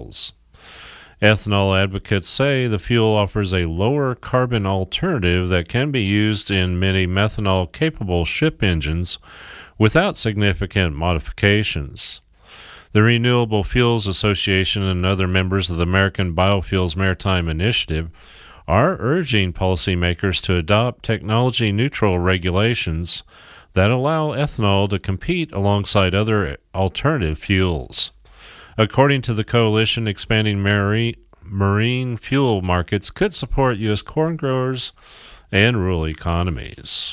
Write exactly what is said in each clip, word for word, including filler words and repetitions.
fuels. Ethanol advocates say the fuel offers a lower carbon alternative that can be used in many methanol-capable ship engines without significant modifications. The Renewable Fuels Association and other members of the American Biofuels Maritime Initiative are urging policymakers to adopt technology-neutral regulations that allow ethanol to compete alongside other alternative fuels. According to the coalition, expanding marine, marine fuel markets could support U S corn growers and rural economies.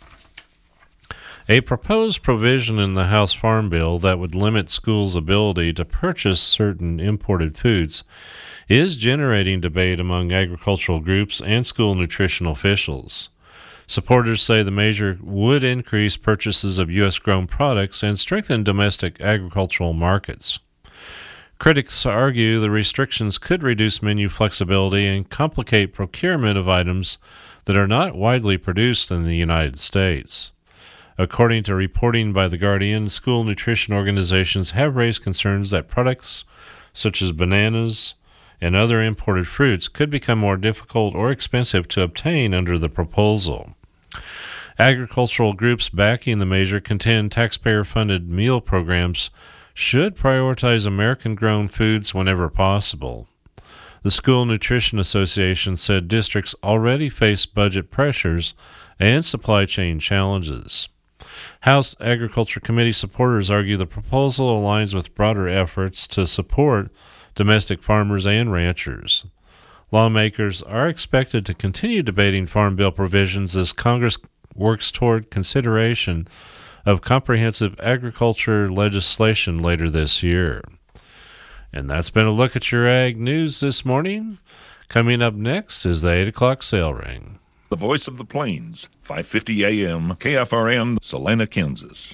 A proposed provision in the House Farm Bill that would limit schools' ability to purchase certain imported foods is generating debate among agricultural groups and school nutrition officials. Supporters say the measure would increase purchases of U S-grown products and strengthen domestic agricultural markets. Critics argue the restrictions could reduce menu flexibility and complicate procurement of items that are not widely produced in the United States. According to reporting by The Guardian, school nutrition organizations have raised concerns that products such as bananas and other imported fruits could become more difficult or expensive to obtain under the proposal. Agricultural groups backing the measure contend taxpayer-funded meal programs should prioritize American-grown foods whenever possible. The School Nutrition Association said districts already face budget pressures and supply chain challenges. House Agriculture Committee supporters argue the proposal aligns with broader efforts to support domestic farmers and ranchers. Lawmakers are expected to continue debating Farm Bill provisions as Congress works toward consideration of comprehensive agriculture legislation later this year. And that's been a look at your ag news this morning. Coming up next is the eight o'clock Sale Ring. The Voice of the Plains, five fifty A M, K F R M, Salina, Kansas.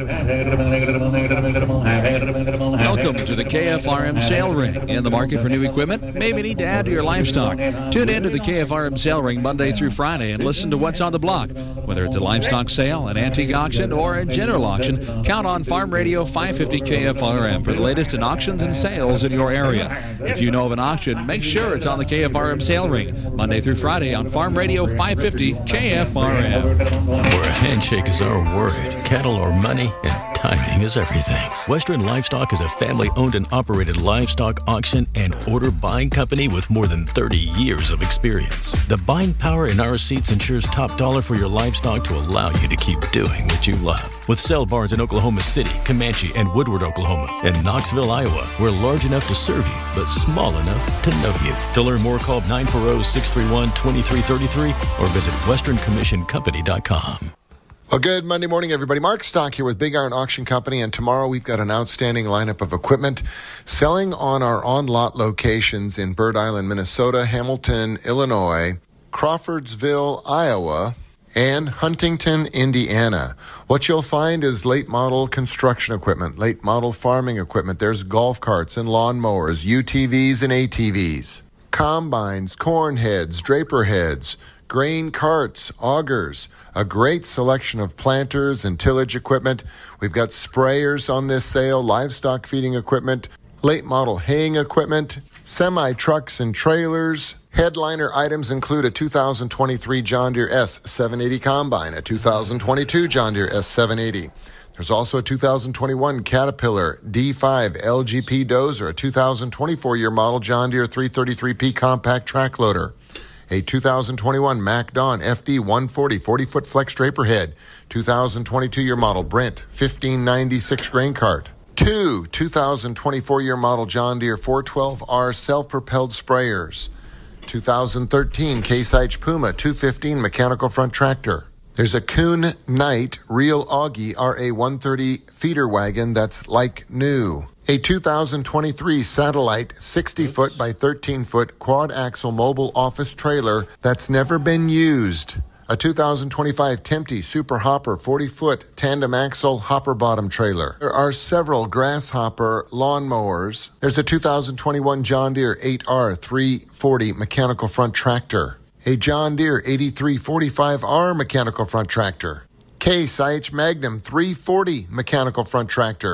Welcome to the K F R M Sale Ring. In the market for new equipment? Maybe need to add to your livestock. Tune in to the K F R M Sale Ring Monday through Friday and listen to what's on the block. Whether it's a livestock sale, an antique auction, or a general auction, count on Farm Radio five fifty K F R M for the latest in auctions and sales in your area. If you know of an auction, make sure it's on the K F R M Sale Ring Monday through Friday on Farm Radio five fifty K F R M. Where a handshake is our word, cattle are money, and timing is everything. Western Livestock is a family-owned and operated livestock auction and order buying company with more than thirty years of experience. The buying power in our seats ensures top dollar for your livestock to allow you to keep doing what you love. With sale barns in Oklahoma City, Comanche, and Woodward, Oklahoma, and Knoxville, Iowa, we're large enough to serve you, but small enough to know you. To learn more, call nine four zero, six three one, two three three three or visit western commission company dot com. Well, good Monday morning, everybody. Mark Stock here with Big Iron Auction Company, and tomorrow we've got an outstanding lineup of equipment selling on our on-lot locations in Bird Island, Minnesota, Hamilton, Illinois, Crawfordsville, Iowa, and Huntington, Indiana. What you'll find is late model construction equipment, late model farming equipment. There's golf carts and lawn mowers, U T Vs and A T Vs, combines, corn heads, draper heads, grain carts, augers, a great selection of planters and tillage equipment. We've got sprayers on this sale, livestock feeding equipment, late model haying equipment, semi-trucks and trailers. Headliner items include a two thousand twenty-three John Deere S seven eighty combine, a two thousand twenty-two John Deere S seven eighty. There's also a two thousand twenty-one Caterpillar D five L G P dozer, a two thousand twenty-four year model John Deere three thirty-three P compact track loader, a two thousand twenty-one MacDon F D one forty forty-foot flex draper head, two thousand twenty-two year model Brent fifteen ninety-six grain cart, two two thousand twenty-four year model John Deere four twelve R self-propelled sprayers, two thousand thirteen Case IH Puma two fifteen mechanical front tractor. There's a Kuhn Knight Real Augie R A one thirty feeder wagon that's like new. A two thousand twenty-three Satellite sixty foot by thirteen foot quad-axle mobile office trailer that's never been used. A two thousand twenty-five Tempty Super Hopper forty foot tandem axle hopper bottom trailer. There are several Grasshopper lawn mowers. There's a two thousand twenty-one John Deere eight R three forty mechanical front tractor. A John Deere eighty-three forty-five R mechanical front tractor. Case I H Magnum three forty mechanical front tractor.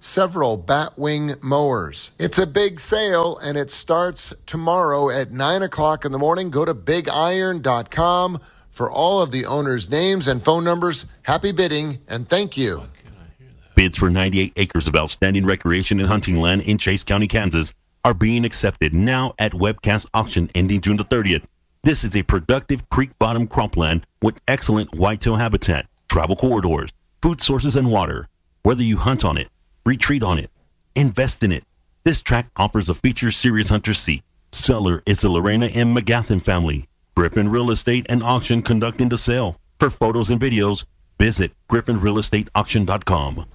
several Batwing mowers. It's a big sale, and it starts tomorrow at nine o'clock in the morning. Go to big iron dot com for all of the owners' names and phone numbers. Happy bidding, and thank you. Bids for ninety-eight acres of outstanding recreation and hunting land in Chase County, Kansas are being accepted now at Webcast Auction ending June the thirtieth. This is a productive creek bottom cropland with excellent whitetail habitat, travel corridors, food sources, and water. Whether you hunt on it, retreat on it, invest in it, this tract offers a feature serious hunter seat. Seller is the Lorena M. McGathan family. Griffin Real Estate and Auction conducting the sale. For photos and videos, visit griffin real estate auction dot com.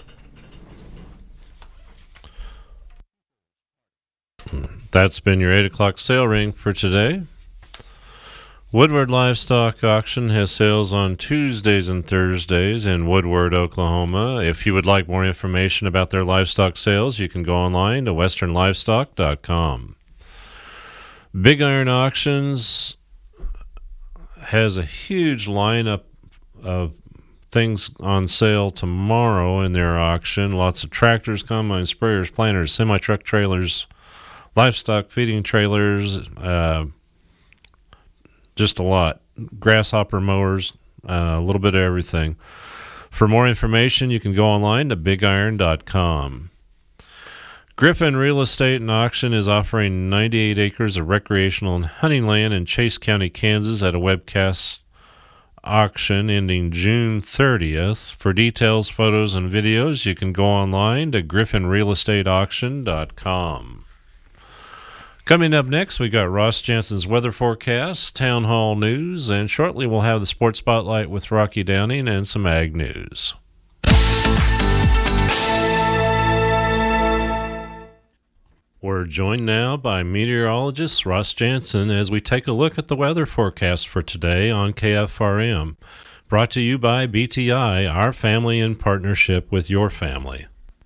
That's been your eight o'clock sale ring for today. Woodward Livestock Auction has sales on Tuesdays and Thursdays in Woodward, Oklahoma. If you would like more information about their livestock sales, you can go online to western livestock dot com. Big Iron Auctions has a huge lineup of things on sale tomorrow in their auction. Lots of tractors, combines, sprayers, planters, semi-truck trailers, livestock feeding trailers, uh, just a lot. Grasshopper mowers, uh, a little bit of everything. For more information, you can go online to big iron dot com. Griffin Real Estate and Auction is offering ninety-eight acres of recreational and hunting land in Chase County, Kansas at a webcast auction ending June thirtieth. For details, photos, and videos, you can go online to griffin real estate auction dot com. Coming up next, we got Ross Jansen's weather forecast, town hall news, and shortly we'll have the sports spotlight with Rocky Downing and some ag news. We're joined now by meteorologist Ross Jansen as we take a look at the weather forecast for today on K F R M. Brought to you by B T I, our family in partnership with your family.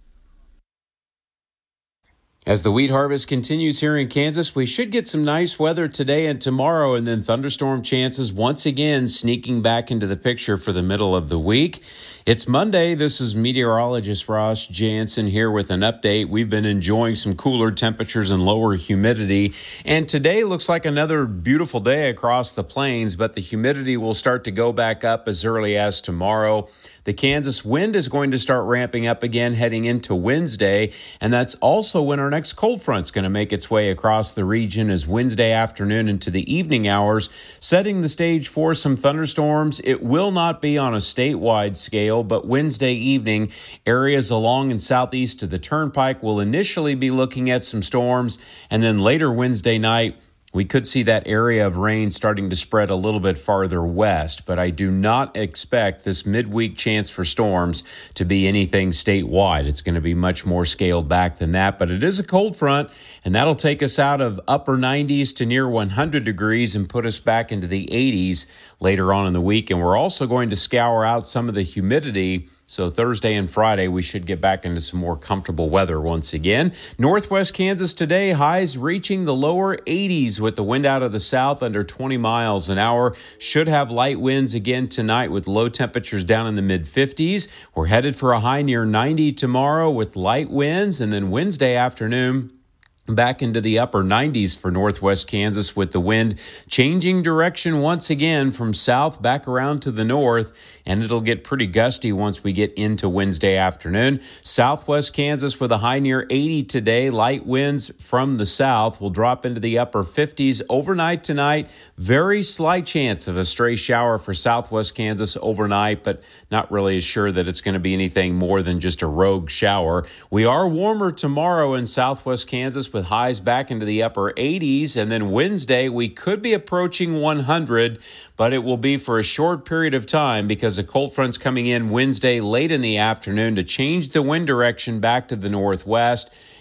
As the wheat harvest continues here in Kansas, we should get some nice weather today and tomorrow, and then thunderstorm chances once again sneaking back into the picture for the middle of the week. It's Monday. This is meteorologist Ross Jansen here with an update. We've been enjoying some cooler temperatures and lower humidity, and today looks like another beautiful day across the plains, but the humidity will start to go back up as early as tomorrow. The Kansas wind is going to start ramping up again heading into Wednesday, and that's also when our next cold front's going to make its way across the region as Wednesday afternoon into the evening hours, setting the stage for some thunderstorms. It will not be on a statewide scale, but Wednesday evening, areas along and southeast of the Turnpike will initially be looking at some storms, and then later Wednesday night, we could see that area of rain starting to spread a little bit farther west, but I do not expect this midweek chance for storms to be anything statewide. It's going to be much more scaled back than that, but it is a cold front, and that'll take us out of upper nineties to near one hundred degrees and put us back into the eighties later on in the week, and we're also going to scour out some of the humidity. So Thursday and Friday, we should get back into some more comfortable weather once again. Northwest Kansas today, highs reaching the lower eighties with the wind out of the south under twenty miles an hour. Should have light winds again tonight with low temperatures down in the mid fifties. We're headed for a high near ninety tomorrow with light winds, and then Wednesday afternoon, back into the upper nineties for Northwest Kansas with the wind changing direction once again from south back around to the north, and it'll get pretty gusty once we get into Wednesday afternoon. Southwest Kansas with a high near eighty today. Light winds from the south will drop into the upper fifties overnight tonight. Very slight chance of a stray shower for Southwest Kansas overnight, but not really sure that it's going to be anything more than just a rogue shower. We are warmer tomorrow in Southwest Kansas with highs back into the upper eighties, and then Wednesday we could be approaching one hundred, but it will be for a short period of time because a cold front's coming in Wednesday late in the afternoon to change the wind direction back to the northwest,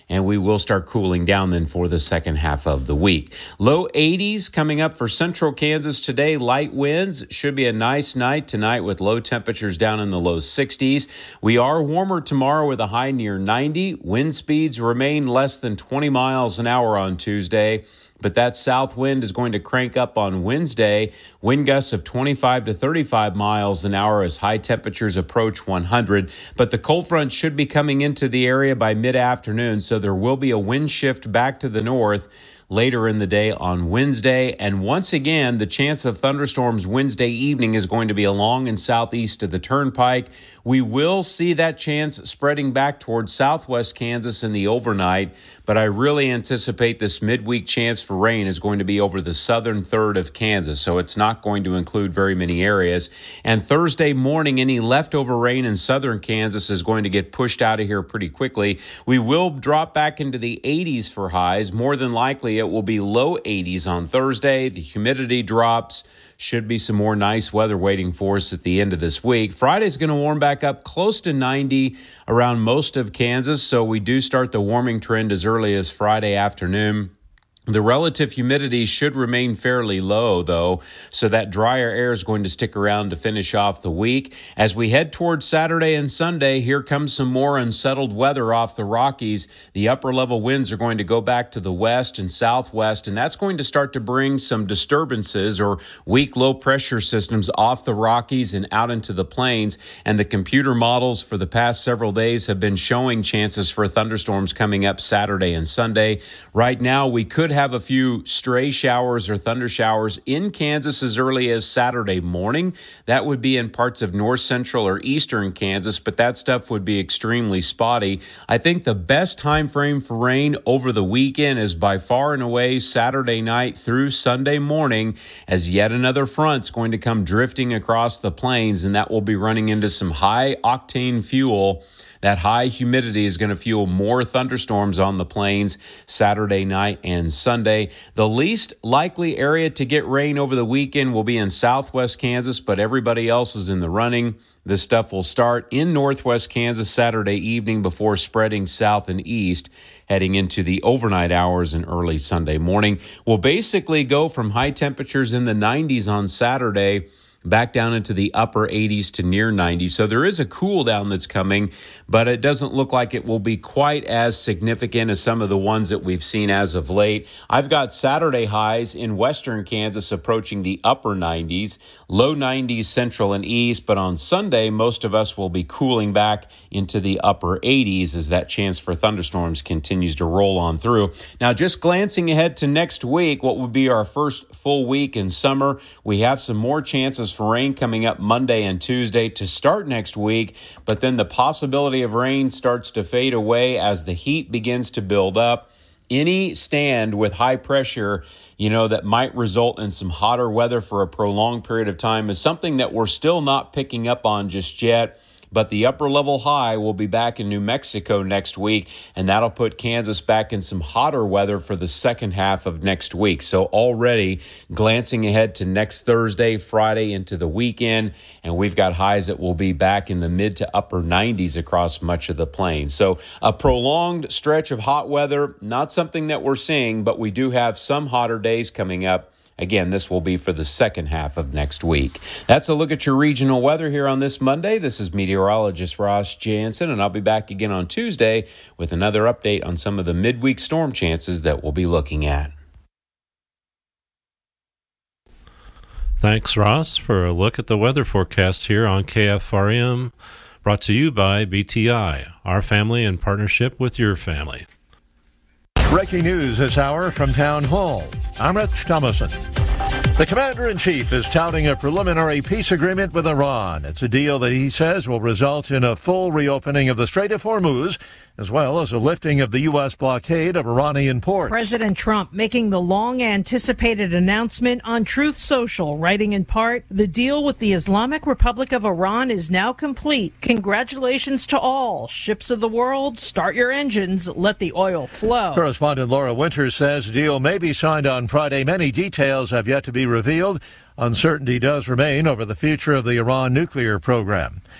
and we will start cooling down then for the second half of the week. Low eighties coming up for central Kansas today. Light winds. Should be a nice night tonight with low temperatures down in the low sixties. We are warmer tomorrow with a high near ninety. Wind speeds remain less than twenty miles an hour on Tuesday. But that south wind is going to crank up on Wednesday. Wind gusts of twenty-five to thirty-five miles an hour as high temperatures approach one hundred. But the cold front should be coming into the area by mid-afternoon, so there will be a wind shift back to the north later in the day on Wednesday. And once again, the chance of thunderstorms Wednesday evening is going to be along and southeast of the Turnpike. We will see that chance spreading back towards southwest Kansas in the overnight, but I really anticipate this midweek chance for rain is going to be over the southern third of Kansas, so it's not going to include very many areas. And Thursday morning, any leftover rain in southern Kansas is going to get pushed out of here pretty quickly. We will drop back into the eighties for highs. More than likely, it will be low eighties on Thursday. The humidity drops. Should be some more nice weather waiting for us at the end of this week. Friday's going to warm back up close to ninety around most of Kansas, so we do start the warming trend as early as Friday afternoon. The relative humidity should remain fairly low, though, so that drier air is going to stick around to finish off the week. As we head towards Saturday and Sunday, here comes some more unsettled weather off the Rockies. The upper-level winds are going to go back to the west and southwest, and that's going to start to bring some disturbances or weak low-pressure systems off the Rockies and out into the plains. And the computer models for the past several days have been showing chances for thunderstorms coming up Saturday and Sunday. Right now, we could have have a few stray showers or thunder showers in Kansas as early as Saturday morning. That would be in parts of north central or eastern Kansas, but that stuff would be extremely spotty. I think the best time frame for rain over the weekend is by far and away Saturday night through Sunday morning, as yet another front's going to come drifting across the plains, and that will be running into some high octane fuel. That high humidity is going to fuel more thunderstorms on the plains Saturday night and Sunday. The least likely area to get rain over the weekend will be in southwest Kansas, but everybody else is in the running. This stuff will start in northwest Kansas Saturday evening before spreading south and east, heading into the overnight hours and early Sunday morning. We'll basically go from high temperatures in the nineties on Saturday back down into the upper eighties to near ninety. So there is a cool down that's coming, but it doesn't look like it will be quite as significant as some of the ones that we've seen as of late. I've got Saturday highs in western Kansas approaching the upper nineties, low nineties central and east, but on Sunday, most of us will be cooling back into the upper eighties as that chance for thunderstorms continues to roll on through. Now, just glancing ahead to next week, what would be our first full week in summer, we have some more chances for rain coming up Monday and Tuesday to start next week, but then the possibility of rain starts to fade away as the heat begins to build up. Any stand with high pressure, you know, that might result in some hotter weather for a prolonged period of time is something that we're still not picking up on just yet. But the upper level high will be back in New Mexico next week, and that'll put Kansas back in some hotter weather for the second half of next week. So already glancing ahead to next Thursday, Friday into the weekend, and we've got highs that will be back in the mid to upper nineties across much of the plain. So a prolonged stretch of hot weather, not something that we're seeing, but we do have some hotter days coming up. Again, this will be for the second half of next week. That's a look at your regional weather here on this Monday. This is meteorologist Ross Jansen, and I'll be back again on Tuesday with another update on some of the midweek storm chances that we'll be looking at. Thanks, Ross, for a look at the weather forecast here on K F R M, brought to you by B T I, our family in partnership with your family. Breaking news this hour from Town Hall. I'm Rich Thomason. The Commander-in-Chief is touting a preliminary peace agreement with Iran. It's a deal that he says will result in a full reopening of the Strait of Hormuz, as well as a lifting of the U S blockade of Iranian ports. President Trump making the long-anticipated announcement on Truth Social, writing in part, "The deal with the Islamic Republic of Iran is now complete. Congratulations to all. Ships of the world, start your engines. Let the oil flow." Correspondent Laura Winters says the deal may be signed on Friday. Many details have yet to be revealed. Uncertainty does remain over the future of the Iran nuclear program.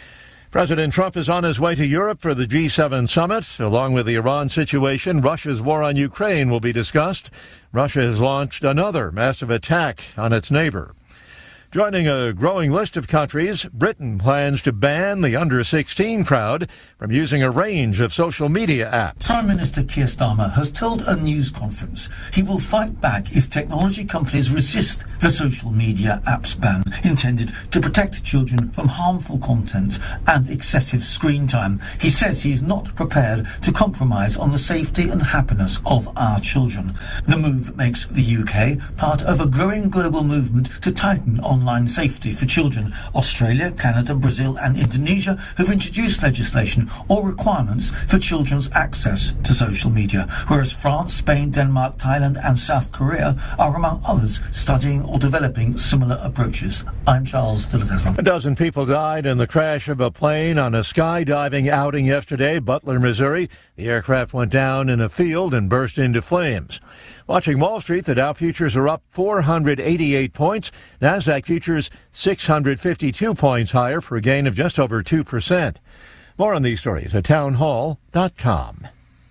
President Trump is on his way to Europe for the G seven summit. Along with the Iran situation, Russia's war on Ukraine will be discussed. Russia has launched another massive attack on its neighbor. Joining a growing list of countries, Britain plans to ban the under sixteen crowd from using a range of social media apps. Prime Minister Keir Starmer has told a news conference he will fight back if technology companies resist the social media apps ban intended to protect children from harmful content and excessive screen time. He says he is not prepared to compromise on the safety and happiness of our children. The move makes the U K part of a growing global movement to tighten on online safety for children. Australia, Canada, Brazil and Indonesia have introduced legislation or requirements for children's access to social media, whereas France, Spain, Denmark, Thailand and South Korea are among others studying or developing similar approaches. I'm Charles de la Tesman. A dozen people died in the crash of a plane on a skydiving outing yesterday, Butler, Missouri. The aircraft went down in a field and burst into flames. Watching Wall Street, the Dow futures are up four hundred eighty-eight points. NASDAQ futures six hundred fifty-two points higher for a gain of just over two percent. More on these stories at town hall dot com.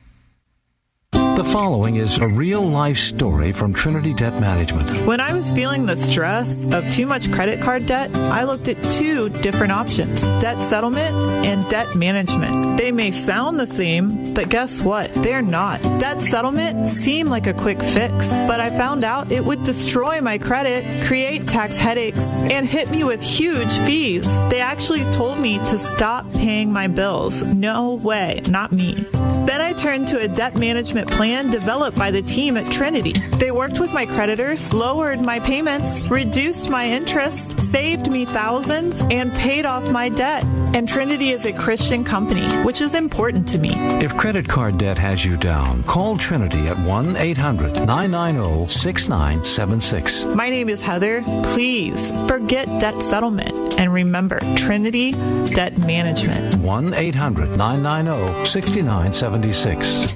The following is a real-life story from Trinity Debt Management. When I was feeling the stress of too much credit card debt, I looked at two different options, debt settlement and debt management. They may sound the same, but guess what? They're not. Debt settlement seemed like a quick fix, but I found out it would destroy my credit, create tax headaches, and hit me with huge fees. They actually told me to stop paying my bills. No way, not me. Then I turned to a debt management plan developed by the team at Trinity. They worked with my creditors, lowered my payments, reduced my interest, saved me thousands, and paid off my debt. And Trinity is a Christian company, which is important to me. If credit card debt has you down, call Trinity at one eight hundred nine nine zero six nine seven six. My name is Heather. Please forget debt settlement and remember Trinity Debt Management. one eight hundred nine nine zero six nine seven six.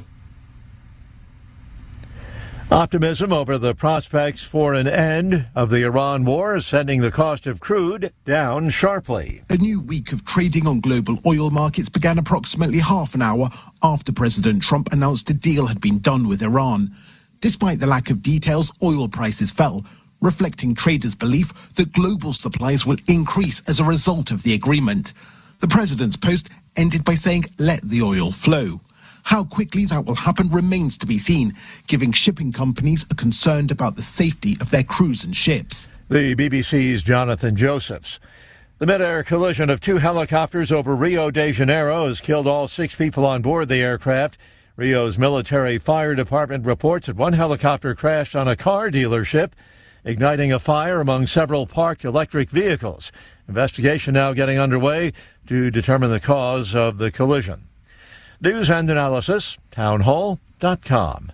Optimism over the prospects for an end of the Iran war is sending the cost of crude down sharply. A new week of trading on global oil markets began approximately half an hour after President Trump announced a deal had been done with Iran. Despite the lack of details, oil prices fell, reflecting traders' belief that global supplies will increase as a result of the agreement. The president's post ended by saying, "Let the oil flow." How quickly that will happen remains to be seen, giving shipping companies are concerned about the safety of their crews and ships. The B B C's Jonathan Josephs. The mid-air collision of two helicopters over Rio de Janeiro has killed all six people on board the aircraft. Rio's military fire department reports that one helicopter crashed on a car dealership, igniting a fire among several parked electric vehicles. Investigation now getting underway to determine the cause of the collision. News and analysis, town hall dot com.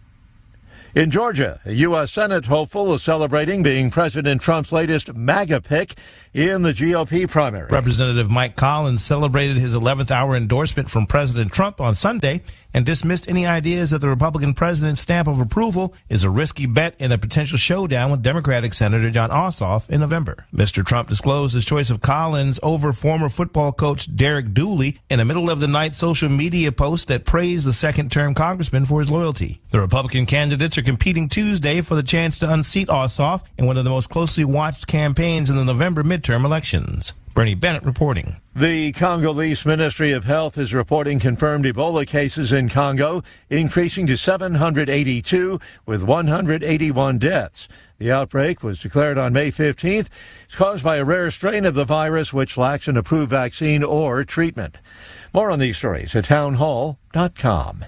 In Georgia, a U S Senate hopeful is celebrating being President Trump's latest MAGA pick in the G O P primary. Representative Mike Collins celebrated his eleventh hour endorsement from President Trump on Sunday and dismissed any ideas that the Republican president's stamp of approval is a risky bet in a potential showdown with Democratic Senator Jon Ossoff in November. Mister Trump disclosed his choice of Collins over former football coach Derek Dooley in a middle-of-the-night social media post that praised the second-term congressman for his loyalty. The Republican candidates are competing Tuesday for the chance to unseat Ossoff in one of the most closely watched campaigns in the November midterm elections. Bernie Bennett reporting. The Congolese Ministry of Health is reporting confirmed Ebola cases in Congo, increasing to seven hundred eighty-two, with one hundred eighty-one deaths. The outbreak was declared on May fifteenth. It's caused by a rare strain of the virus which lacks an approved vaccine or treatment. More on these stories at town hall dot com.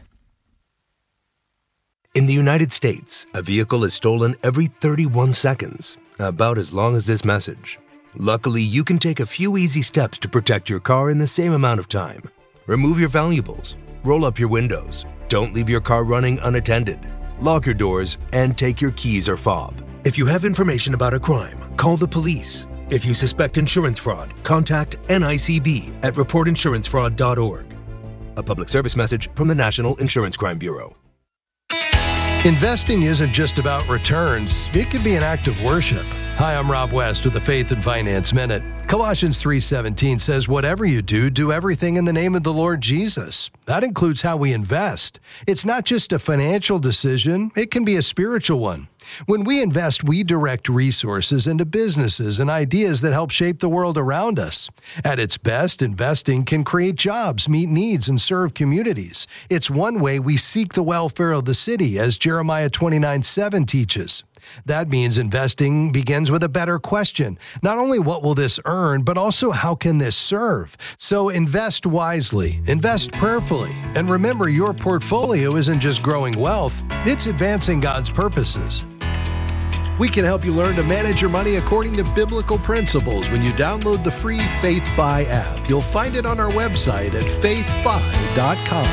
In the United States, a vehicle is stolen every thirty-one seconds, about as long as this message. Luckily, you can take a few easy steps to protect your car in the same amount of time. Remove your valuables, roll up your windows, don't leave your car running unattended, lock your doors, and take your keys or fob. If you have information about a crime, call the police. If you suspect insurance fraud, contact N I C B at report insurance fraud dot org. A public service message from the National Insurance Crime Bureau. Investing isn't just about returns. It can be an act of worship. Hi, I'm Rob West with the Faith and Finance Minute. Colossians three seventeen says, whatever you do, do everything in the name of the Lord Jesus. That includes how we invest. It's not just a financial decision, it can be a spiritual one. When we invest, we direct resources into businesses and ideas that help shape the world around us. At its best, investing can create jobs, meet needs, and serve communities. It's one way we seek the welfare of the city, as Jeremiah twenty-nine seven teaches. That means investing begins with a better question. Not only what will this earn, but also how can this serve? So invest wisely, invest prayerfully, and remember your portfolio isn't just growing wealth, it's advancing God's purposes. We can help you learn to manage your money according to biblical principles when you download the free FaithFi app. You'll find it on our website at faith fi dot com.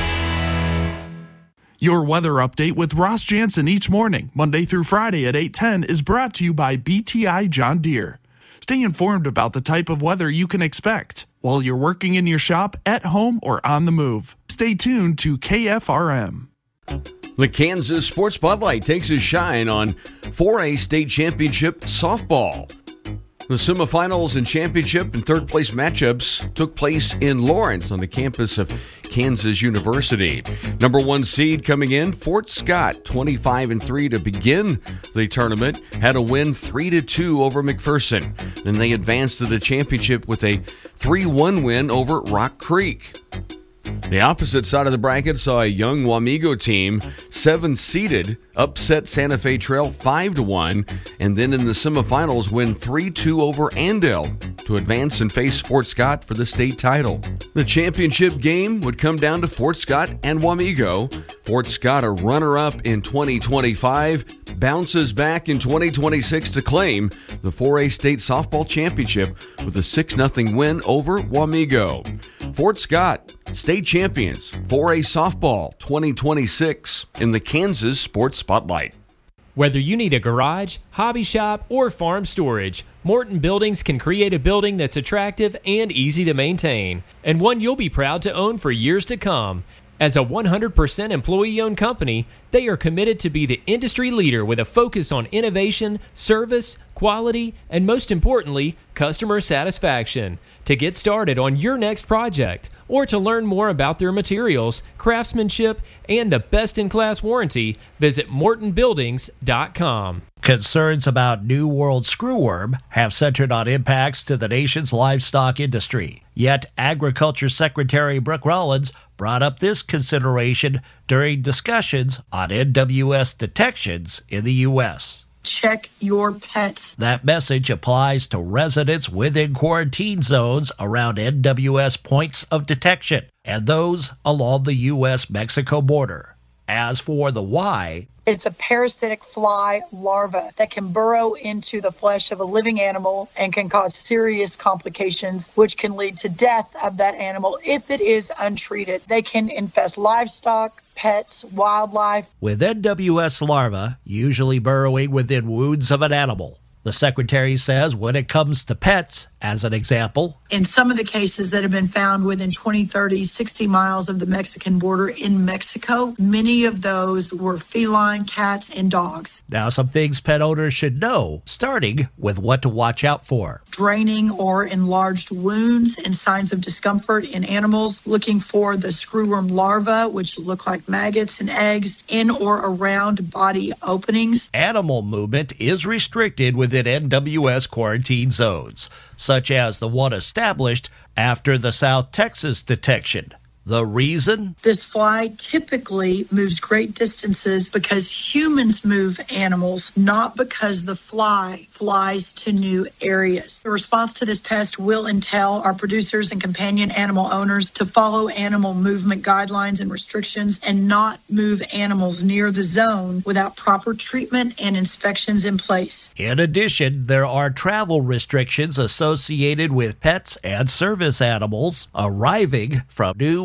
Your weather update with Ross Jansen each morning, Monday through Friday at eight ten, is brought to you by B T I John Deere. Stay informed about the type of weather you can expect while you're working in your shop, at home, or on the move. Stay tuned to K F R M. The Kansas Sports Spotlight takes a shine on four A state championship softball. The semifinals and championship and third place matchups took place in Lawrence on the campus of Kansas University. Number one seed coming in, Fort Scott, twenty-five and three to begin the tournament, had a win three to two over McPherson. Then they advanced to the championship with a three one win over Rock Creek. The opposite side of the bracket saw a young Wamego team, seven-seeded, upset Santa Fe Trail five to one, and then in the semifinals win three two over Andale to advance and face Fort Scott for the state title. The championship game would come down to Fort Scott and Wamego. Fort Scott, a runner-up in twenty twenty-five, bounces back in twenty twenty-six to claim the four A state softball championship with a six nothing win over Wamego. Fort Scott, state champions, four A softball twenty twenty-six in the Kansas Sports Spotlight. Whether you need a garage, hobby shop, or farm storage, Morton Buildings can create a building that's attractive and easy to maintain, and one you'll be proud to own for years to come. As a one hundred percent employee-owned company, they are committed to be the industry leader with a focus on innovation, service, quality, and most importantly, customer satisfaction. To get started on your next project, or to learn more about their materials, craftsmanship, and the best-in-class warranty, visit morton buildings dot com. Concerns about New World screwworm have centered on impacts to the nation's livestock industry. Yet Agriculture Secretary Brooke Rollins brought up this consideration during discussions on N W S detections in the U S Check your pets. That message applies to residents within quarantine zones around N W S points of detection and those along the U S Mexico border. As for the why, it's a parasitic fly larva that can burrow into the flesh of a living animal and can cause serious complications, which can lead to death of that animal if it is untreated. They can infest livestock, pets, wildlife. With N W S larvae usually burrowing within wounds of an animal, the secretary says when it comes to pets, as an example, in some of the cases that have been found within twenty, thirty, sixty miles of the Mexican border in Mexico, many of those were feline cats and dogs. Now, some things pet owners should know, starting with what to watch out for. Draining or enlarged wounds and signs of discomfort in animals, looking for the screwworm larvae, which look like maggots and eggs, in or around body openings. Animal movement is restricted within N W S quarantine zones, such as the one established after the South Texas detection. The reason? This fly typically moves great distances because humans move animals, not because the fly flies to new areas. The response to this pest will entail our producers and companion animal owners to follow animal movement guidelines and restrictions and not move animals near the zone without proper treatment and inspections in place. In addition, there are travel restrictions associated with pets and service animals arriving from New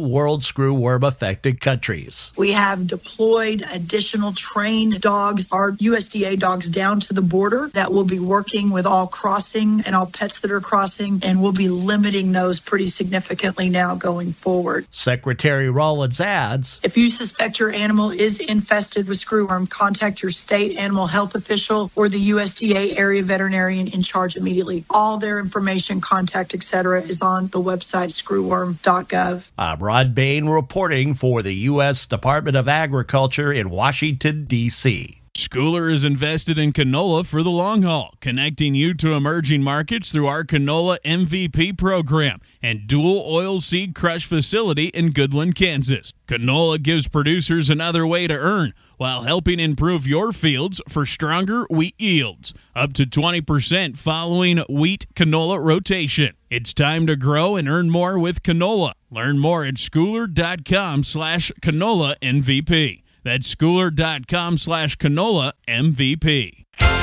world screwworm affected countries. We have deployed additional trained dogs, our U S D A dogs, down to the border that will be working with all crossing and all pets that are crossing, and we'll be limiting those pretty significantly now going forward. Secretary Rollins adds, if you suspect your animal is infested with screwworm, contact your state animal health official or the U S D A area veterinarian in charge immediately. All their information, contact, et cetera, is on the website screwworm dot gov. I'm Rod Bain reporting for the U S Department of Agriculture in Washington, D C Schooler is invested in canola for the long haul, connecting you to emerging markets through our Canola M V P program and dual oil seed crush facility in Goodland, Kansas. Canola gives producers another way to earn while helping improve your fields for stronger wheat yields, up to twenty percent following wheat canola rotation. It's time to grow and earn more with canola. Learn more at schooler.com slash canola MVP. That's schooler.com slash canola MVP.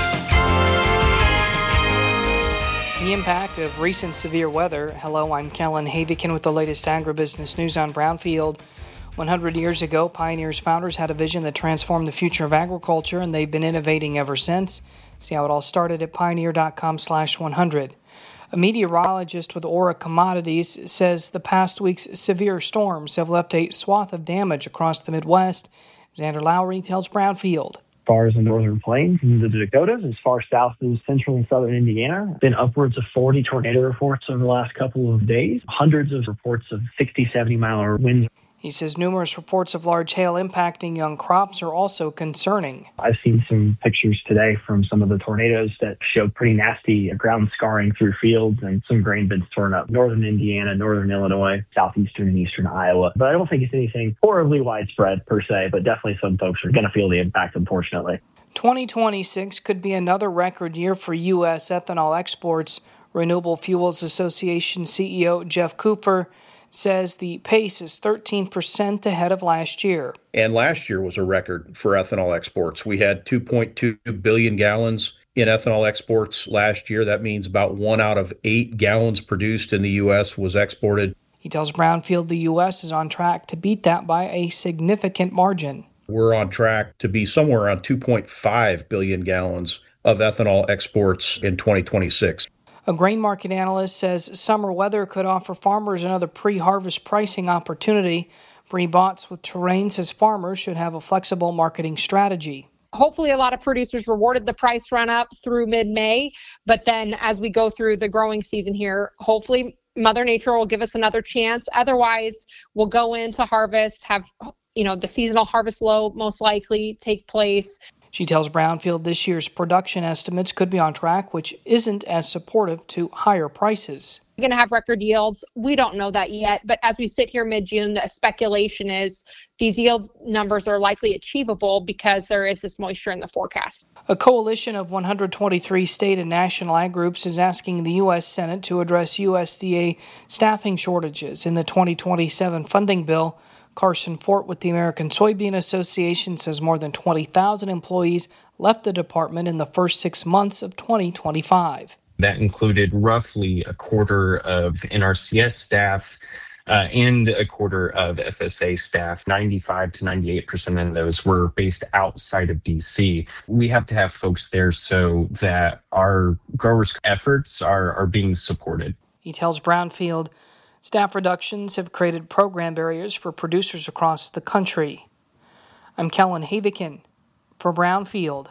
The impact of recent severe weather. Hello, I'm Kellen Havikin with the latest agribusiness news on Brownfield. one hundred years ago, Pioneer's founders had a vision that transformed the future of agriculture, and they've been innovating ever since. See how it all started at pioneer.com slash 100. A meteorologist with Aura Commodities says the past week's severe storms have left a swath of damage across the Midwest. Xander Lowry tells Brownfield. As far as the northern plains and the Dakotas, as far south as central and southern Indiana, been upwards of forty tornado reports over the last couple of days, hundreds of reports of sixty, seventy mile an hour winds. He says numerous reports of large hail impacting young crops are also concerning. I've seen some pictures today from some of the tornadoes that show pretty nasty ground scarring through fields and some grain beds torn up. Northern Indiana, northern Illinois, southeastern and eastern Iowa. But I don't think it's anything horribly widespread per se, but definitely some folks are going to feel the impact, unfortunately. twenty twenty-six could be another record year for U S ethanol exports. Renewable Fuels Association C E O Jeff Cooper says the pace is thirteen percent ahead of last year. And last year was a record for ethanol exports. We had two point two billion gallons in ethanol exports last year. That means about one out of eight gallons produced in the U S was exported. He tells Brownfield the U S is on track to beat that by a significant margin. We're on track to be somewhere around two point five billion gallons of ethanol exports in twenty twenty-six. A grain market analyst says summer weather could offer farmers another pre-harvest pricing opportunity. Bree Botts with Terrain says farmers should have a flexible marketing strategy. Hopefully a lot of producers rewarded the price run up through mid-May, but then as we go through the growing season here, hopefully Mother Nature will give us another chance. Otherwise, we'll go into harvest, have you know the seasonal harvest low most likely take place. She tells Brownfield this year's production estimates could be on track, which isn't as supportive to higher prices. We're going to have record yields. We don't know that yet, but as we sit here mid-June, the speculation is these yield numbers are likely achievable because there is this moisture in the forecast. A coalition of one hundred twenty-three state and national ag groups is asking the U S Senate to address U S D A staffing shortages in the twenty twenty-seven funding bill. Carson Fort with the American Soybean Association says more than twenty thousand employees left the department in the first six months of twenty twenty-five. That included roughly a quarter of N R C S staff uh, and a quarter of F S A staff. ninety-five to ninety-eight percent of those were based outside of D C. We have to have folks there so that our growers' efforts are, are being supported. He tells Brownfield staff reductions have created program barriers for producers across the country. I'm Kellen Havikin for Brownfield.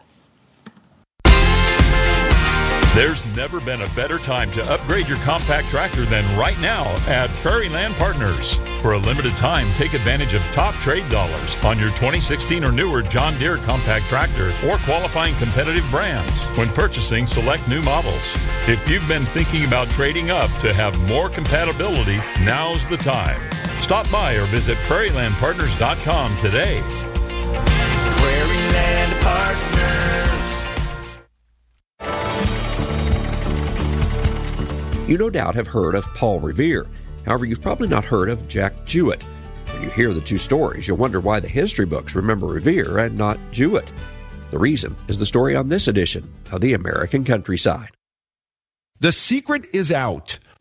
There's never been a better time to upgrade your compact tractor than right now at Prairie Land Partners. For a limited time, take advantage of top trade dollars on your twenty sixteen or newer John Deere compact tractor or qualifying competitive brands when purchasing select new models. If you've been thinking about trading up to have more compatibility, now's the time. Stop by or visit prairie land partners dot com today. Prairie Land Partners. You no doubt have heard of Paul Revere. However, you've probably not heard of Jack Jewett. When you hear the two stories, you'll wonder why the history books remember Revere and not Jewett. The reason is the story on this edition of the American Countryside. The secret is out.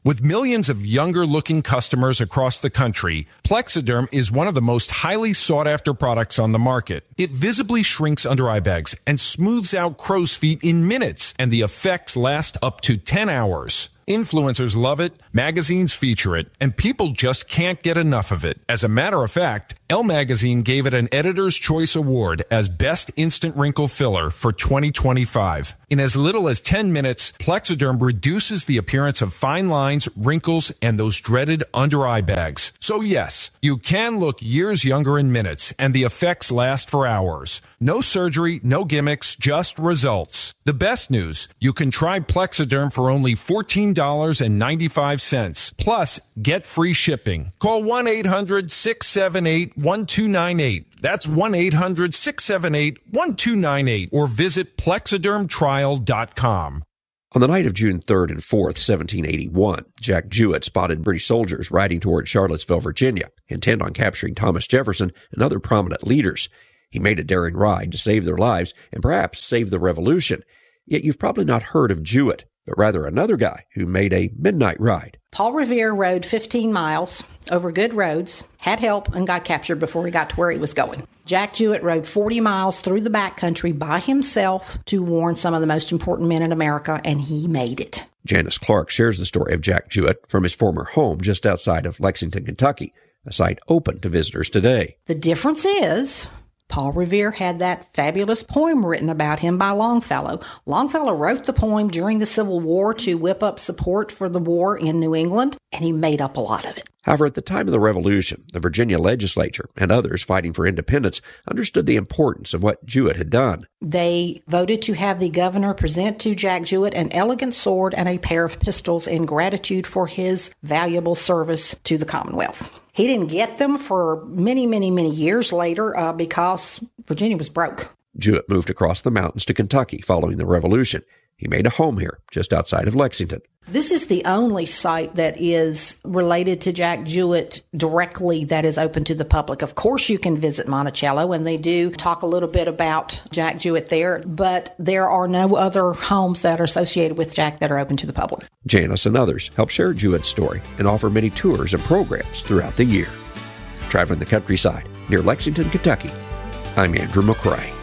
With millions of younger-looking customers across the country, Plexiderm is one of the most highly sought-after products on the market. It visibly shrinks under-eye bags and smooths out crow's feet in minutes, and the effects last up to ten hours. Influencers love it, magazines feature it, and people just can't get enough of it. As a matter of fact, Elle Magazine gave it an Editor's Choice Award as Best Instant Wrinkle Filler for twenty twenty-five. In as little as ten minutes, Plexiderm reduces the appearance of fine lines, wrinkles, and those dreaded under-eye bags. So yes, you can look years younger in minutes, and the effects last for hours. No surgery, no gimmicks, just results. The best news, you can try Plexiderm for only fourteen dollars and ninety-five cents. Plus, get free shipping. Call one eight hundred six seven eight one two nine eight. That's one eight hundred six seven eight one two nine eight. Or visit plexiderm trial dot com. On the night of June third and fourth, seventeen eighty-one, Jack Jewett spotted British soldiers riding toward Charlottesville, Virginia, intent on capturing Thomas Jefferson and other prominent leaders. He made a daring ride to save their lives and perhaps save the revolution. Yet you've probably not heard of Jewett, but rather another guy who made a midnight ride. Paul Revere rode fifteen miles over good roads, had help, and got captured before he got to where he was going. Jack Jewett rode forty miles through the backcountry by himself to warn some of the most important men in America, and he made it. Janice Clark shares the story of Jack Jewett from his former home just outside of Lexington, Kentucky, a site open to visitors today. The difference is Paul Revere had that fabulous poem written about him by Longfellow. Longfellow wrote the poem during the Civil War to whip up support for the war in New England, and he made up a lot of it. However, at the time of the Revolution, the Virginia legislature and others fighting for independence understood the importance of what Jewett had done. They voted to have the governor present to Jack Jewett an elegant sword and a pair of pistols in gratitude for his valuable service to the Commonwealth. He didn't get them for many, many, many years later uh, because Virginia was broke. Jewett moved across the mountains to Kentucky following the Revolution. He made a home here, just outside of Lexington. This is the only site that is related to Jack Jewett directly that is open to the public. Of course, you can visit Monticello, and they do talk a little bit about Jack Jewett there, but there are no other homes that are associated with Jack that are open to the public. Janice and others help share Jewett's story and offer many tours and programs throughout the year. Traveling the countryside near Lexington, Kentucky, I'm Andrew McCrae.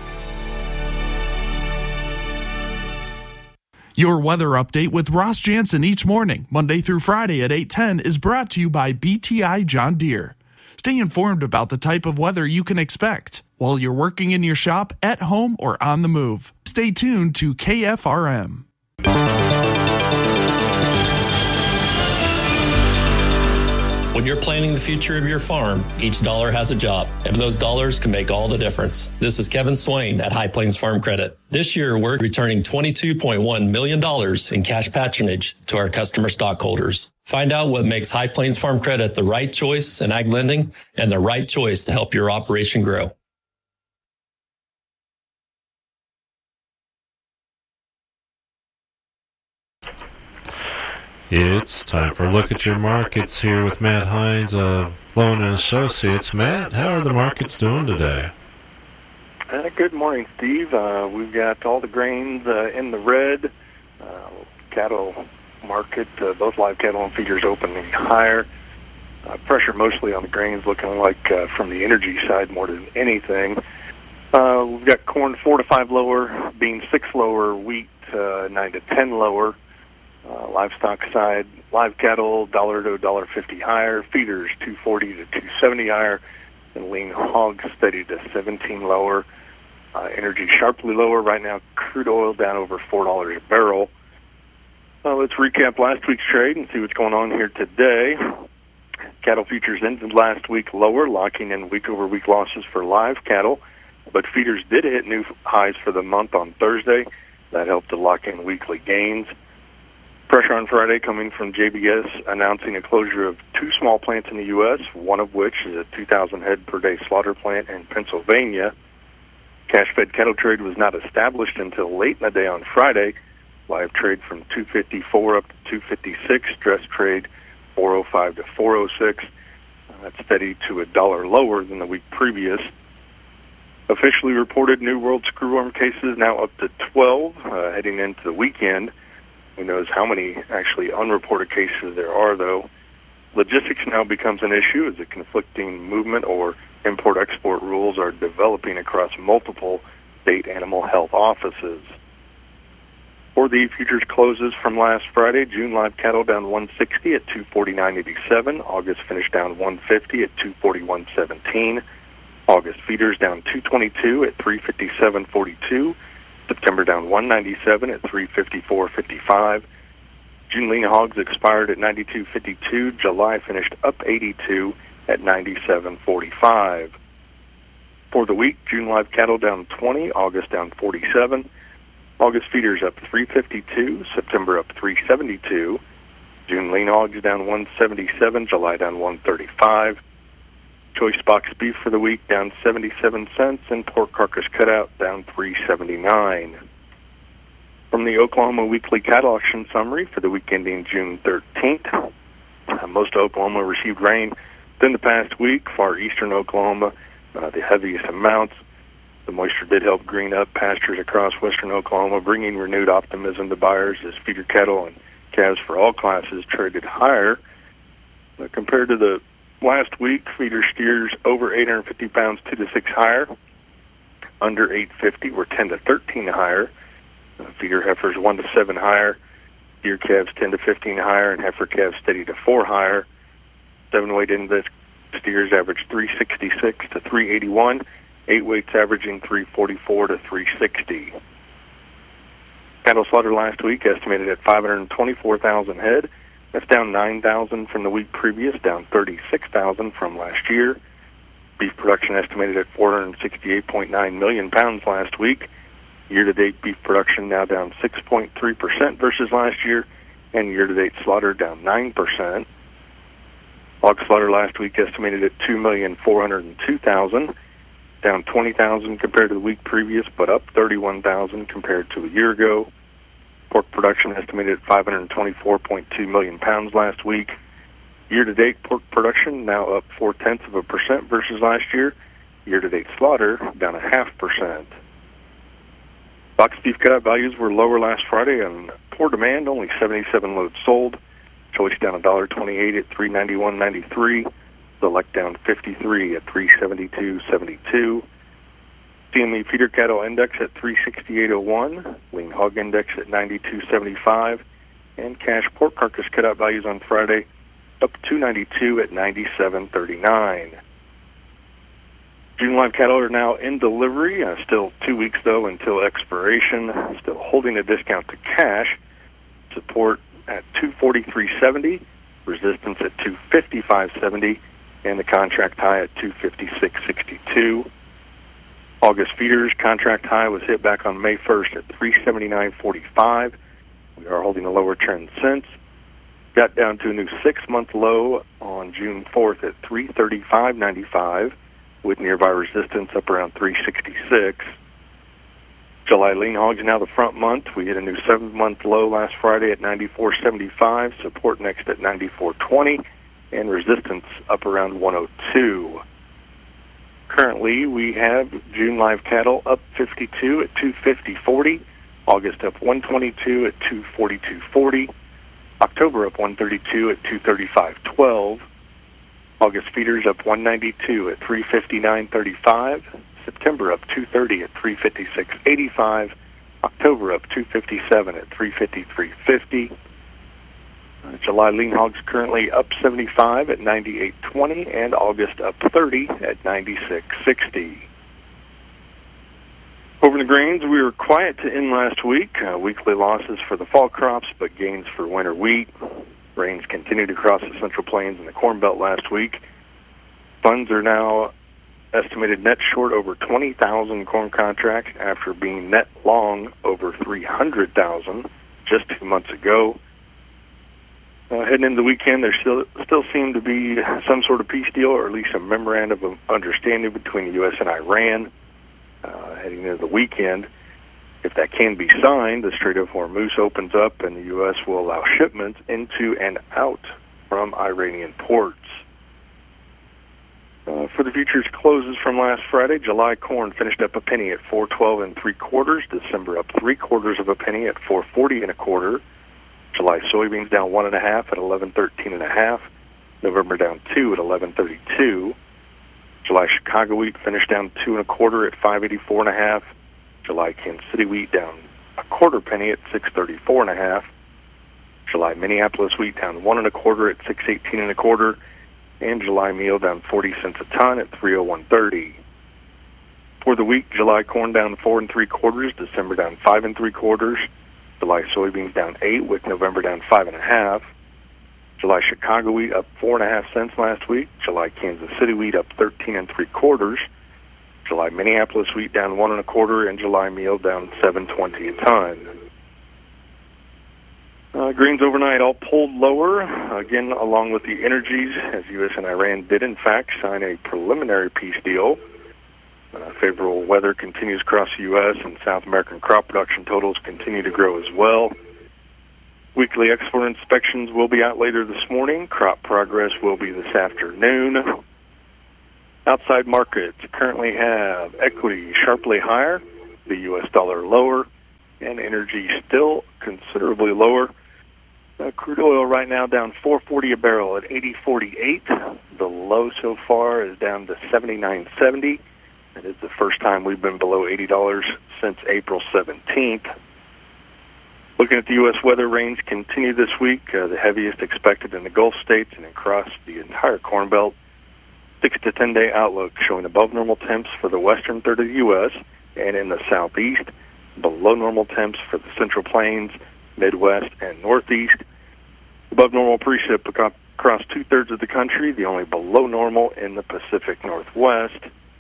Your weather update with Ross Jansen each morning, Monday through Friday at eight ten, is brought to you by B T I John Deere. Stay informed about the type of weather you can expect while you're working in your shop, at home, or on the move. Stay tuned to K F R M. When you're planning the future of your farm, each dollar has a job, and those dollars can make all the difference. This is Kevin Swain at High Plains Farm Credit. This year, we're returning twenty-two point one million dollars in cash patronage to our customer stockholders. Find out what makes High Plains Farm Credit the right choice in ag lending and the right choice to help your operation grow. It's time for a look at your markets here with Matt Hines of Loan and Associates. Matt, how are the markets doing today? Uh, good morning, Steve. Uh, we've got all the grains uh, in the red. Uh, cattle market, uh, both live cattle and feeders opening higher. Uh, pressure mostly on the grains, looking like uh, from the energy side more than anything. Uh, we've got corn four to five lower, beans six lower, wheat uh, nine to ten lower. Uh, livestock side, live cattle, dollar to a dollar fifty higher, feeders two forty to two seventy higher, and lean hogs steady to seventeen lower. Uh, energy sharply lower right now. Crude oil down over four dollars a barrel. Uh, let's recap last week's trade and see what's going on here today. Cattle futures ended last week lower, locking in week-over-week losses for live cattle, but feeders did hit new highs for the month on Thursday. That helped to lock in weekly gains. Pressure on Friday coming from J B S announcing a closure of two small plants in the U S, one of which is a two thousand head per day slaughter plant in Pennsylvania. Cash-fed cattle trade was not established until late in the day on Friday. Live trade from two fifty-four up to two fifty-six. Dress trade four oh five to four oh six. Uh, that's steady to a dollar lower than the week previous. Officially reported New World screwworm cases now up to twelve, uh, heading into the weekend. Who knows how many actually unreported cases there are, though. Logistics now becomes an issue as the conflicting movement or import-export rules are developing across multiple state animal health offices. For the futures closes from last Friday, June live cattle down one sixty at two forty-nine eighty-seven. August finished down one fifty at two forty-one seventeen. August feeders down two twenty-two at three fifty-seven forty-two. September down one ninety-seven at three fifty-four fifty-five. June lean hogs expired at ninety-two fifty-two. July finished up eighty-two at ninety-seven forty-five. For the week, June live cattle down twenty, August down forty-seven. August feeders up three fifty-two, September up three seventy-two. June lean hogs down one seventy-seven, July down one thirty-five. Choice box beef for the week down seventy-seven cents, and pork carcass cutout down three seventy-nine. From the Oklahoma Weekly Cattle Auction Summary for the week ending June thirteenth, uh, most of Oklahoma received rain within the past week. Far eastern Oklahoma, uh, the heaviest amounts. The moisture did help green up pastures across western Oklahoma, bringing renewed optimism to buyers as feeder cattle and calves for all classes traded higher. Uh, compared to the last week, feeder steers over eight hundred fifty pounds, two to six higher. Under eight fifty were ten to thirteen higher. Uh, feeder heifers one to seven higher. Steer calves ten to fifteen higher, and heifer calves steady to four higher. Seven weight index steers averaged three sixty-six to three eighty-one. Eight weights averaging three forty-four to three sixty. Cattle slaughter last week estimated at five hundred twenty-four thousand head. That's down nine thousand from the week previous, down thirty-six thousand from last year. Beef production estimated at four hundred sixty-eight point nine million pounds last week. Year-to-date beef production now down six point three percent versus last year, and year-to-date slaughter down nine percent. Hog slaughter last week estimated at two million four hundred two thousand, down twenty thousand compared to the week previous, but up thirty-one thousand compared to a year ago. Pork production estimated at five hundred twenty-four point two million pounds last week. Year-to-date pork production now up four-tenths of a percent versus last year. Year-to-date slaughter down a half percent. Box beef cutout values were lower last Friday on poor demand, only seventy-seven loads sold. Choice down one dollar twenty-eight at three ninety-one ninety-three. Select down fifty-three at three seventy-two seventy-two. C M E feeder cattle index at three sixty-eight oh one. Lean hog index at ninety-two seventy-five. And cash pork carcass cutout values on Friday up two ninety-two at ninety-seven thirty-nine. June live cattle are now in delivery. Uh, still two weeks, though, until expiration. Still holding a discount to cash. Support at two forty-three seventy. Resistance at two fifty-five seventy. And the contract high at two fifty-six sixty-two. August feeders contract high was hit back on May first at three seventy-nine forty-five. We are holding a lower trend since. Got down to a new six-month low on June fourth at three thirty-five ninety-five, with nearby resistance up around three sixty-six. July lean hogs now the front month. We hit a new seven-month low last Friday at ninety-four seventy-five. Support next at ninety-four twenty. And resistance up around one oh two. Currently, we have June live cattle up fifty-two at two fifty forty. August up one twenty-two at two forty-two forty. October up one thirty-two at two thirty-five twelve. August feeders up one ninety-two at three fifty-nine thirty-five. September up two thirty at three fifty-six eighty-five. October up two fifty-seven at three fifty-three fifty. Uh, July lean hogs currently up seventy-five at ninety-eight twenty, and August up thirty at ninety-six sixty. Over in the grains, we were quiet to end last week. Uh, weekly losses for the fall crops, but gains for winter wheat. Rains continued across the Central Plains and the Corn Belt last week. Funds are now estimated net short over twenty thousand corn contracts after being net long over three hundred thousand just two months ago. Uh, heading into the weekend, there still still seemed to be some sort of peace deal, or at least a memorandum of understanding between the U S and Iran. Uh, heading into the weekend, if that can be signed, the Strait of Hormuz opens up, and the U S will allow shipments into and out from Iranian ports. Uh, for the futures closes from last Friday, July corn finished up a penny at four twelve and three quarters. December up three quarters of a penny at four forty and a quarter. July soybeans down one and a half at eleven thirteen and a half. November down two at eleven thirty-two. July Chicago wheat finished down two and a quarter at five eighty-four and a half. July Kansas City wheat down a quarter penny at six thirty-four and a half. July Minneapolis wheat down one and a quarter at six eighteen and a quarter. And July meal down forty cents a ton at three oh one thirty. For the week, July corn down four and three quarters, December down five and three quarters. July soybeans down eight, with November down five and a half. July Chicago wheat up four and a half cents last week. July Kansas City wheat up thirteen and three quarters. July Minneapolis wheat down one and a quarter, and July meal down seven twenty a ton. Uh, greens overnight all pulled lower, again along with the energies, as U S and Iran did in fact sign a preliminary peace deal. Uh, favorable weather continues across the U S, and South American crop production totals continue to grow as well. Weekly export inspections will be out later this morning. Crop progress will be this afternoon. Outside markets currently have equity sharply higher, the U S dollar lower, and energy still considerably lower. Uh, crude oil right now down four forty a barrel at eighty forty-eight. The low so far is down to seventy-nine seventy. It is the first time we've been below eighty dollars since April seventeenth. Looking at the U S weather, rains continue this week, uh, the heaviest expected in the Gulf states and across the entire Corn Belt. Six to ten day outlook showing above normal temps for the western third of the U S and in the southeast, below normal temps for the Central Plains, Midwest, and Northeast. Above normal precip across two-thirds of the country, the only below normal in the Pacific Northwest.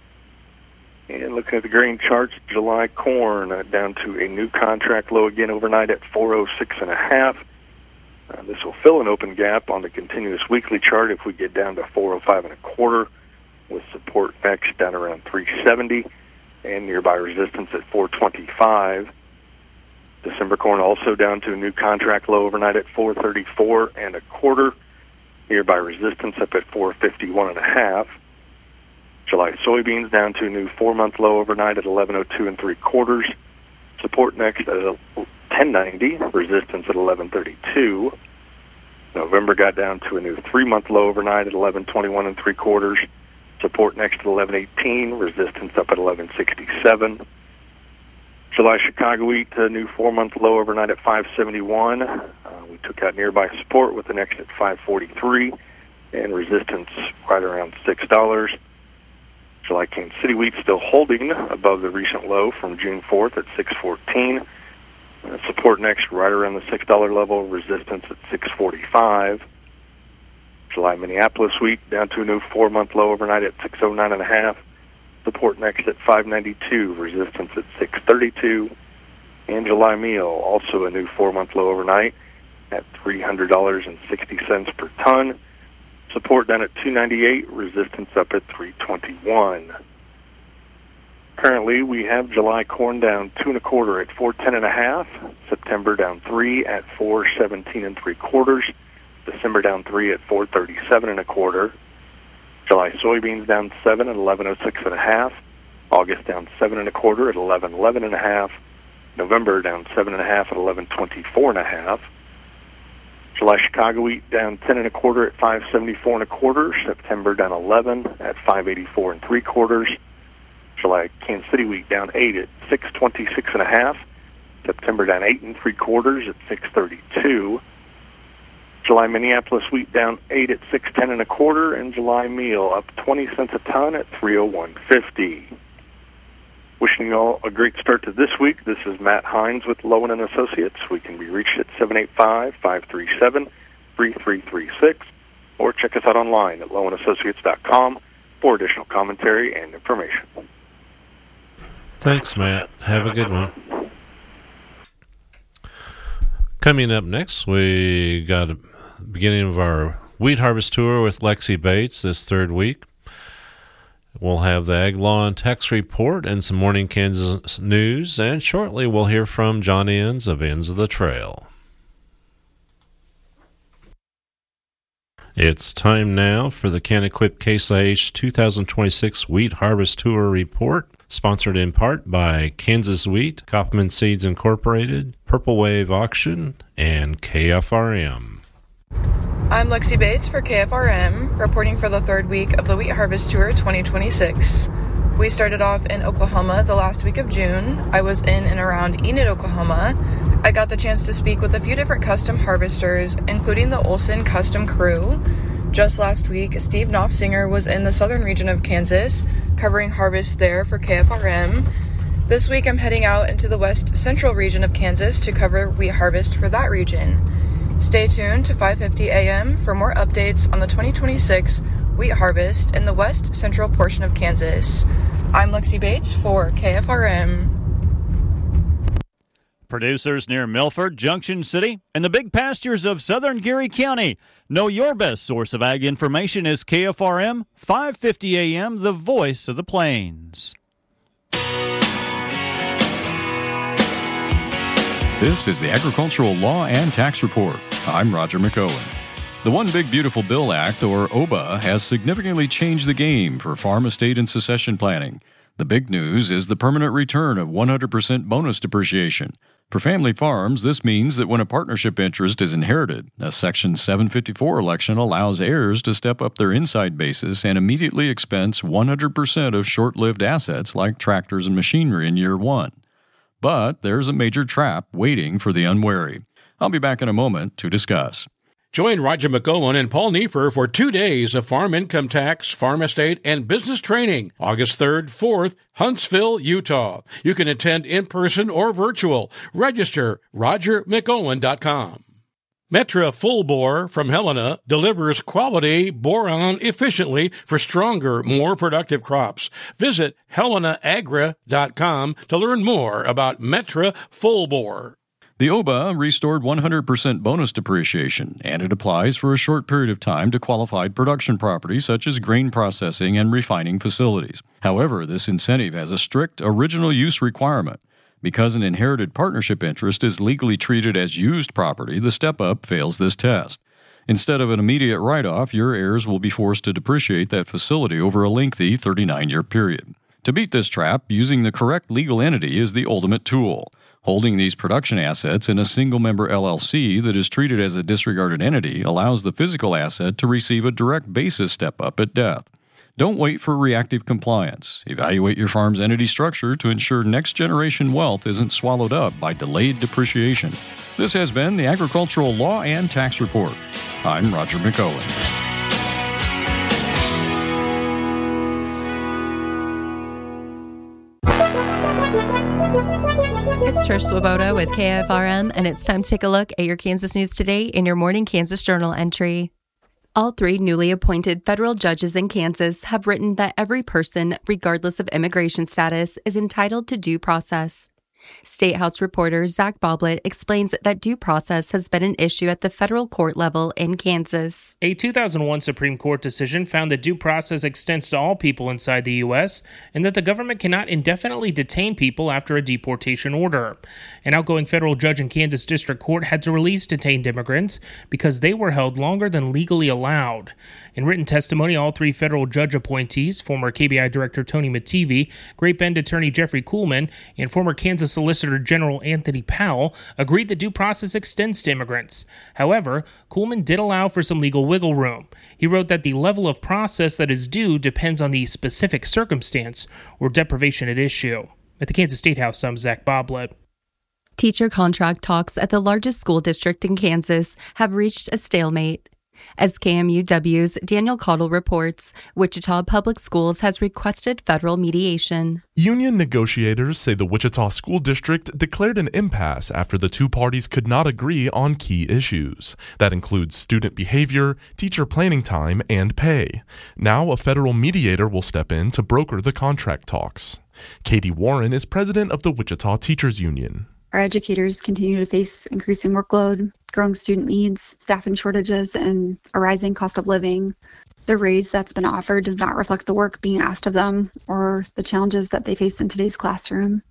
And looking at the grain charts, July corn uh, down to a new contract low again overnight at four oh six and a half. Uh, this will fill an open gap on the continuous weekly chart if we get down to four oh five and a quarter, with support next down around three seventy and nearby resistance at four twenty-five. December corn also down to a new contract low overnight at four thirty-four and a quarter, nearby resistance up at four fifty-one and a half. July soybeans down to a new four-month low overnight at eleven oh two and three quarters. Support next at ten ninety, resistance at eleven thirty-two. November got down to a new three-month low overnight at eleven twenty-one and three quarters. Support next at eleven eighteen, resistance up at eleven sixty-seven. July Chicago wheat, a new four-month low overnight at five seventy-one. Uh, we took out nearby support with the next at five forty-three and resistance right around six dollars. July Kansas City wheat still holding above the recent low from June fourth at six fourteen. Uh, support next right around the six dollar level, resistance at six forty-five. July Minneapolis wheat down to a new four-month low overnight at six oh nine and a half. Support next at five ninety-two, resistance at six thirty-two. And July meal, also a new four-month low overnight at three hundred dollars and sixty cents per ton. Support down at two ninety-eight, resistance up at three twenty-one. Currently, we have July corn down two and a quarter at four ten and a half. September down three at four seventeen and three quarters. December down three at four thirty-seven and a quarter. July soybeans down seven at eleven oh six and a half. August down seven and a quarter at eleven eleven and a half. November down seven and a half at eleven twenty-four and a half. July Chicago wheat down ten and a quarter at five seventy-four and a quarter. September down eleven at five eighty-four and three quarters. July Kansas City wheat down eight at six twenty-six and a half. September down eight and three quarters at six thirty-two. July Minneapolis wheat down eight at six ten and a quarter, and July meal up twenty cents a ton at three oh one fifty. Wishing you all a great start to this week. This is Matt Hines with Lowen and Associates. We can be reached at seven eight five, five three seven, three three three six, or check us out online at lowen associates dot com for additional commentary and information. Thanks, Matt. Have a good one. Coming up next, we got a beginning of our wheat harvest tour with Lexi Bates this third week. We'll have the Ag Law and Tax Report and some Morning Kansas news, and shortly we'll hear from John Enns of Ends of the Trail. It's time now for the Can-Equip Case I H two thousand twenty-six Wheat Harvest Tour Report. Sponsored in part by Kansas Wheat, Kaufman Seeds Incorporated, Purple Wave Auction, and K F R M. I'm Lexi Bates for K F R M, reporting for the third week of the Wheat Harvest Tour twenty twenty-six. We started off in Oklahoma the last week of June. I was in and around Enid, Oklahoma. I got the chance to speak with a few different custom harvesters, including the Olson Custom Crew. Just last week, Steve Knopfsinger was in the southern region of Kansas, covering harvest there for K F R M. This week I'm heading out into the west central region of Kansas to cover wheat harvest for that region. Stay tuned to five fifty a.m. for more updates on the twenty twenty-six wheat harvest in the west central portion of Kansas. I'm Lexi Bates for K F R M. Producers near Milford, Junction City, and the big pastures of southern Geary County. Know your best source of ag information is K F R M, five fifty a.m., the voice of the plains. This is the Agricultural Law and Tax Report. I'm Roger McOwen. The One Big Beautiful Bill Act, or O B A, has significantly changed the game for farm estate and succession planning. The big news is the permanent return of one hundred percent bonus depreciation. For family farms, this means that when a partnership interest is inherited, a Section seven fifty-four election allows heirs to step up their inside basis and immediately expense one hundred percent of short-lived assets like tractors and machinery in year one. But there's a major trap waiting for the unwary. I'll be back in a moment to discuss. Join Roger McOwen and Paul Neiffer for two days of farm income tax, farm estate, and business training, August third, fourth, Huntsville, Utah. You can attend in person or virtual. Register roger mcowen dot com. Metra Full Bore from Helena delivers quality boron efficiently for stronger, more productive crops. Visit helena agra dot com to learn more about Metra Full Bore. The O B A restored one hundred percent bonus depreciation, and it applies for a short period of time to qualified production properties such as grain processing and refining facilities. However, this incentive has a strict original use requirement. Because an inherited partnership interest is legally treated as used property, the step-up fails this test. Instead of an immediate write-off, your heirs will be forced to depreciate that facility over a lengthy thirty-nine-year period. To beat this trap, using the correct legal entity is the ultimate tool. Holding these production assets in a single-member L L C that is treated as a disregarded entity allows the physical asset to receive a direct basis step-up at death. Don't wait for reactive compliance. Evaluate your farm's entity structure to ensure next-generation wealth isn't swallowed up by delayed depreciation. This has been the Agricultural Law and Tax Report. I'm Roger McOwen. It's Trish Swoboda with K F R M, and it's time to take a look at your Kansas news today in your Morning Kansas Journal entry. All three newly appointed federal judges in Kansas have written that every person, regardless of immigration status, is entitled to due process. State House reporter Zach Boblet explains that due process has been an issue at the federal court level in Kansas. A two thousand one Supreme Court decision found that due process extends to all people inside the U S and that the government cannot indefinitely detain people after a deportation order. An outgoing federal judge in Kansas District Court had to release detained immigrants because they were held longer than legally allowed. In written testimony, all three federal judge appointees, former K B I Director Tony Mattivi, Great Bend Attorney Jeffrey Kuhlman, and former Kansas Solicitor General Anthony Powell, agreed that due process extends to immigrants. However, Kuhlman did allow for some legal wiggle room. He wrote that the level of process that is due depends on the specific circumstance or deprivation at issue. At the Kansas State House, I'm Zach Boblet. Teacher contract talks at the largest school district in Kansas have reached a stalemate. As K M U W's Daniel Caudill reports, Wichita Public Schools has requested federal mediation. Union negotiators say the Wichita School District declared an impasse after the two parties could not agree on key issues. That includes student behavior, teacher planning time, and pay. Now a federal mediator will step in to broker the contract talks. Katie Warren is president of the Wichita Teachers Union. Our educators continue to face increasing workload, growing student needs, staffing shortages, and a rising cost of living. The raise that's been offered does not reflect the work being asked of them or the challenges that they face in today's classroom.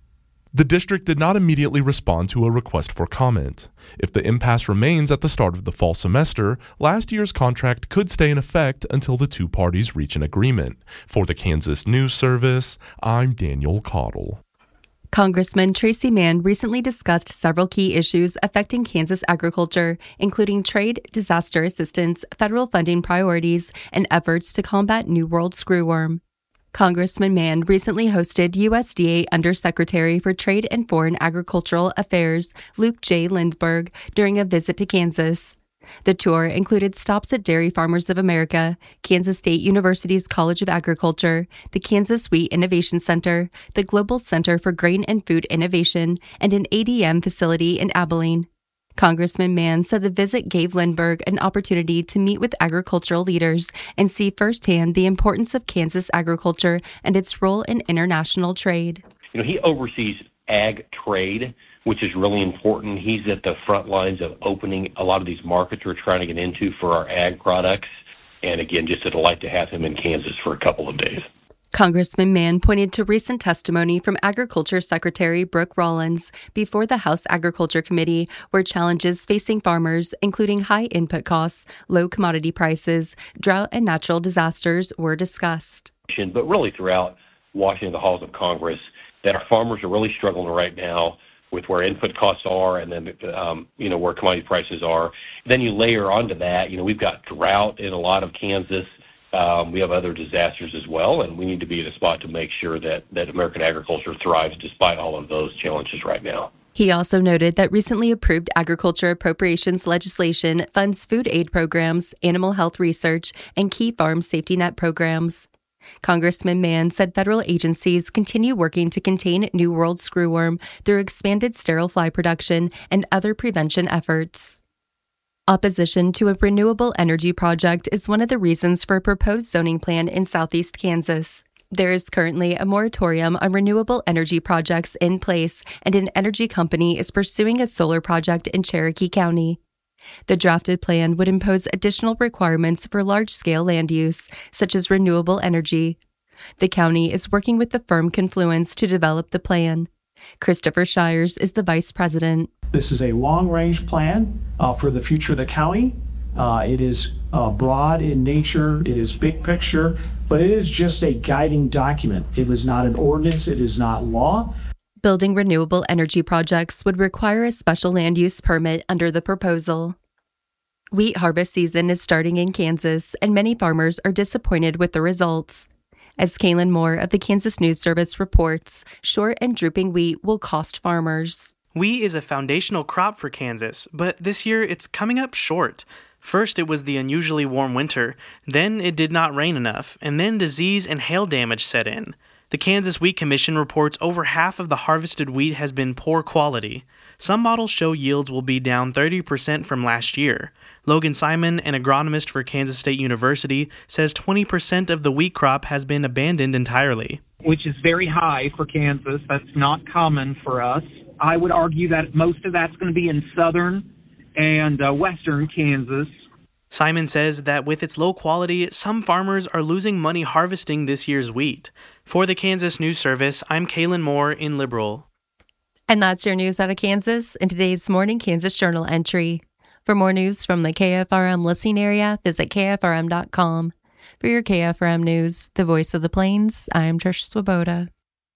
The district did not immediately respond to a request for comment. If the impasse remains at the start of the fall semester, last year's contract could stay in effect until the two parties reach an agreement. For the Kansas News Service, I'm Daniel Cottle. Congressman Tracy Mann recently discussed several key issues affecting Kansas agriculture, including trade, disaster assistance, federal funding priorities, and efforts to combat New World screwworm. Congressman Mann recently hosted U S D A Undersecretary for Trade and Foreign Agricultural Affairs, Luke J. Lindsberg, during a visit to Kansas. The tour included stops at Dairy Farmers of America, Kansas State University's College of Agriculture, the Kansas Wheat Innovation Center, the Global Center for Grain and Food Innovation, and an A D M facility in Abilene. Congressman Mann said the visit gave Lindbergh an opportunity to meet with agricultural leaders and see firsthand the importance of Kansas agriculture and its role in international trade. You know, he oversees ag trade, which is really important. He's at the front lines of opening a lot of these markets we're trying to get into for our ag products. And again, just a delight to have him in Kansas for a couple of days. Congressman Mann pointed to recent testimony from Agriculture Secretary Brooke Rollins before the House Agriculture Committee, where challenges facing farmers, including high input costs, low commodity prices, drought, and natural disasters, were discussed. But really throughout Washington, the halls of Congress, that our farmers are really struggling right now with where input costs are and then, um, you know, where commodity prices are. Then you layer onto that, you know, we've got drought in a lot of Kansas. Um, we have other disasters as well, and we need to be in a spot to make sure that, that American agriculture thrives despite all of those challenges right now. He also noted that recently approved agriculture appropriations legislation funds food aid programs, animal health research, and key farm safety net programs. Congressman Mann said federal agencies continue working to contain New World screwworm through expanded sterile fly production and other prevention efforts. Opposition to a renewable energy project is one of the reasons for a proposed zoning plan in southeast Kansas. There is currently a moratorium on renewable energy projects in place, and an energy company is pursuing a solar project in Cherokee County. The drafted plan would impose additional requirements for large-scale land use, such as renewable energy. The county is working with the firm Confluence to develop the plan. Christopher Shires is the vice president. This is a long-range plan uh, for the future of the county. Uh, it is uh, broad in nature, it is big picture, but it is just a guiding document. It is not an ordinance, it is not law. Building renewable energy projects would require a special land use permit under the proposal. Wheat harvest season is starting in Kansas, and many farmers are disappointed with the results. As Kaylin Moore of the Kansas News Service reports, short and drooping wheat will cost farmers. Wheat is a foundational crop for Kansas, but this year it's coming up short. First, it was the unusually warm winter, then it did not rain enough, and then disease and hail damage set in. The Kansas Wheat Commission reports over half of the harvested wheat has been poor quality. Some models show yields will be down thirty percent from last year. Logan Simon, an agronomist for Kansas State University, says twenty percent of the wheat crop has been abandoned entirely. Which is very high for Kansas. That's not common for us. I would argue that most of that's going to be in southern and uh, western Kansas. Simon says that with its low quality, some farmers are losing money harvesting this year's wheat. For the Kansas News Service, I'm Kaylin Moore in Liberal. And that's your news out of Kansas in today's Morning Kansas Journal entry. For more news from the K F R M listening area, visit K F R M dot com. For your K F R M News, the voice of the Plains, I'm Trish Swoboda.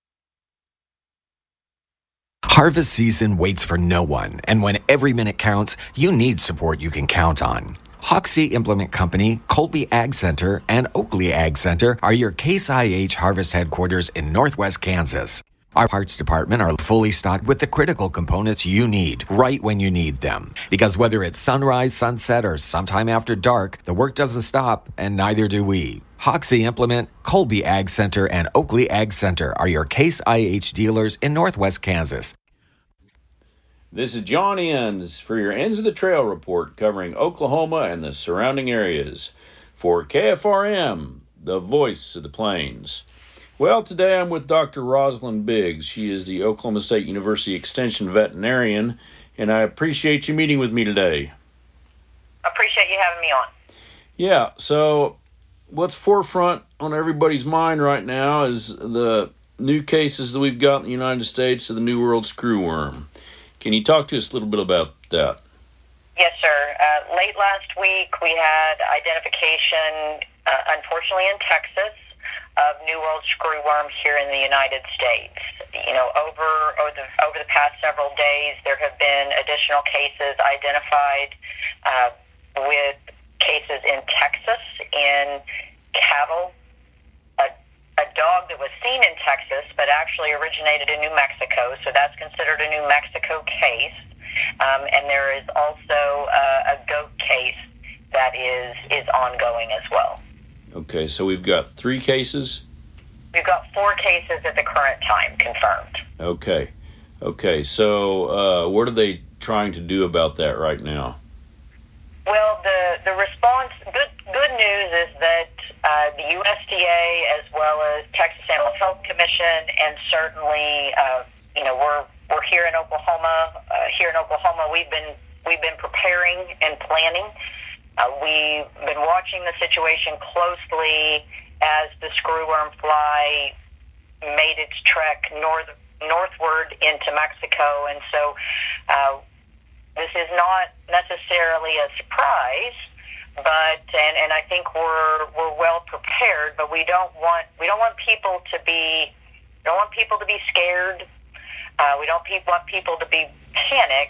Harvest season waits for no one, and when every minute counts, you need support you can count on. Hoxie Implement Company, Colby Ag Center, and Oakley Ag Center are your Case I H harvest headquarters in Northwest Kansas. Our parts department are fully stocked with the critical components you need right when you need them. Because whether it's sunrise, sunset, or sometime after dark, the work doesn't stop, and neither do we. Hoxie Implement, Colby Ag Center, and Oakley Ag Center are your Case I H dealers in Northwest Kansas. This is John Enns for your Ends of the Trail report covering Oklahoma and the surrounding areas. For K F R M, the voice of the Plains. Well, today I'm with Doctor Rosalind Biggs. She is the Oklahoma State University Extension veterinarian, and I appreciate you meeting with me today. Appreciate you having me on. Yeah, so what's forefront on everybody's mind right now is the new cases that we've got in the United States of the New World screwworm. Can you talk to us a little bit about that? Yes, sir. Uh, late last week, we had identification, uh, unfortunately in Texas, of New World screwworm here in the United States. You know, over over the, over the past several days, there have been additional cases identified uh, with cases in Texas, in cattle, a, a dog that was seen in Texas but actually originated in New Mexico, so that's considered a New Mexico case. Um, and there is also uh, a goat case that is, is ongoing as well. Okay, so we've got three cases? We've got four cases at the current time confirmed. Okay. Okay, so uh, what are they trying to do about that right now? Well, the, the response, good good news is that uh, the U S D A, as well as Texas Animal Health Commission, and certainly, uh, you know, we're we're here in Oklahoma. Uh, here in Oklahoma, we've been we've been preparing and planning. Uh, we've been watching the situation closely as the screwworm fly made its trek north northward into Mexico, and so uh, this is not necessarily a surprise. But and, and I think we're we're well prepared. But we don't want we don't want people to be we don't want people to be scared. Uh, we don't pe- want people to be panicked.